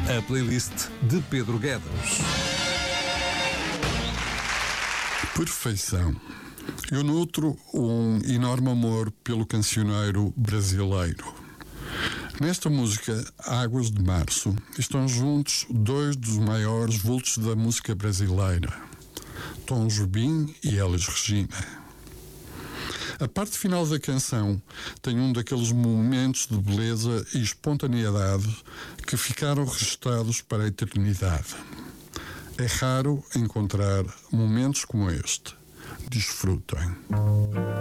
A playlist de Pedro Guedes. Perfeição. Eu nutro um enorme amor pelo cancioneiro brasileiro. Nesta música, Águas de Março, estão juntos dois dos maiores vultos da música brasileira, Tom Jobim e Elis Regina. A parte final da canção tem um daqueles momentos de beleza e espontaneidade que ficaram registados para a eternidade. É raro encontrar momentos como este. Desfrutem.